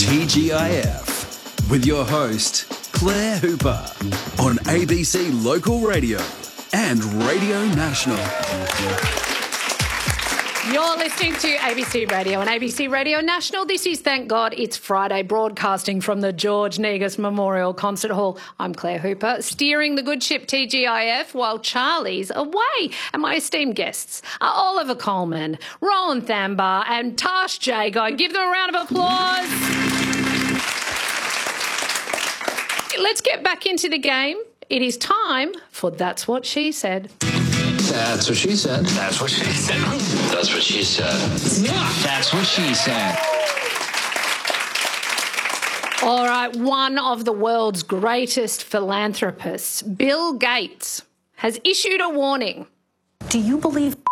TGIF with your host, Claire Hooper, on ABC Local Radio and Radio National. You're listening to ABC Radio and ABC Radio National. This is Thank God It's Friday, broadcasting from the George Negus Memorial Concert Hall. I'm Claire Hooper, steering the good ship TGIF while Charlie's away. And my esteemed guests are Oliver Coleman, Roland Thambar and Tash Jago. Give them a round of applause. Let's get back into the game. It is time for That's What She Said. That's what she said. That's what she said. That's what she said. That's what she said. All right, one of the world's greatest philanthropists, Bill Gates, has issued a warning. Do you believe